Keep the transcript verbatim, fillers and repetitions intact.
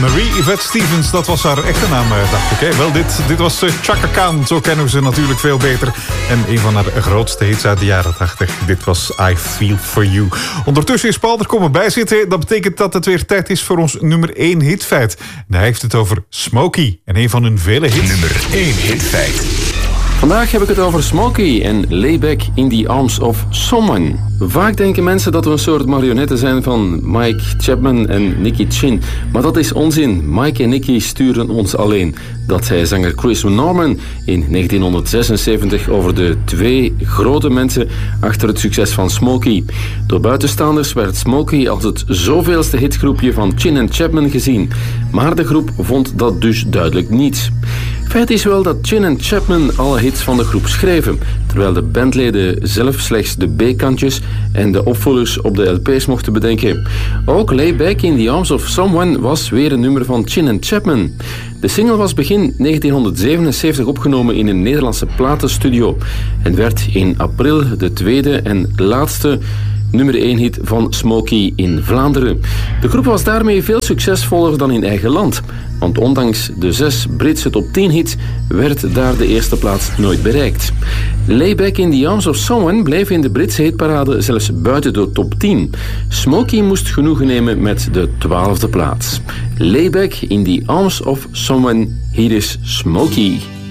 Marie Yvette Stevens, dat was haar echte naam, dacht ik. Hè? Wel, dit, dit was uh, Chaka Khan, zo kennen we ze natuurlijk veel beter. En een van haar grootste hits uit de jaren tachtig. Dit was I Feel For You. Ondertussen is Paul er komen bijzitten. Dat betekent dat het weer tijd is voor ons nummer één hitfeit. En hij heeft het over Smokey en een van hun vele hits. Nummer één hitfeit. Vandaag heb ik het over Smokey en Lay Back in the Arms of Someone. Vaak denken mensen dat we een soort marionetten zijn van Mike Chapman en Nicky Chin. Maar dat is onzin. Mike en Nicky sturen ons alleen. Dat zei zanger Chris Norman in negentienhonderdzesenzeventig over de twee grote mensen achter het succes van Smokey. Door buitenstaanders werd Smokey als het zoveelste hitgroepje van Chin en Chapman gezien. Maar de groep vond dat dus duidelijk niet. Feit is wel dat Chin en Chapman alle hits van de groep schreven, terwijl de bandleden zelf slechts de B-kantjes en de opvullers op de L P's mochten bedenken. Ook Lay Back in the Arms of Someone was weer een nummer van Chin en Chapman. De single was begin negentienhonderdzevenenzeventig opgenomen in een Nederlandse platenstudio en werd in april de tweede en laatste nummer één hit van Smokey in Vlaanderen. De groep was daarmee veel succesvoller dan in eigen land, want ondanks de zes Britse top tien hits werd daar de eerste plaats nooit bereikt. Lay Back in the Arms of Someone bleef in de Britse hitparade zelfs buiten de top tien. Smokey moest genoegen nemen met de twaalfde plaats. Lay Back in the Arms of Someone, hier is Smokey.